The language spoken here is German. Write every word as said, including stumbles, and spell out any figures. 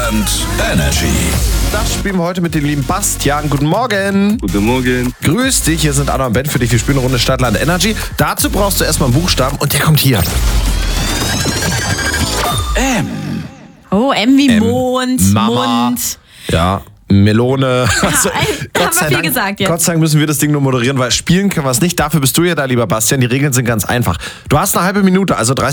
Stadtland Energy. Das spielen wir heute mit dem lieben Bastian. Guten Morgen. Guten Morgen. Grüß dich, hier sind Anna und Ben für dich. Wir spielen eine Runde Stadtland Energy. Dazu brauchst du erstmal einen Buchstaben und der kommt hier. M. Oh, M wie M. Mond, Mama. Mund. Ja, Melone. Also, haben wir viel gesagt jetzt. Gott sei Dank müssen wir das Ding nur moderieren, weil spielen können wir es nicht. Dafür bist du ja da, lieber Bastian. Die Regeln sind ganz einfach. Du hast eine halbe Minute, also dreißig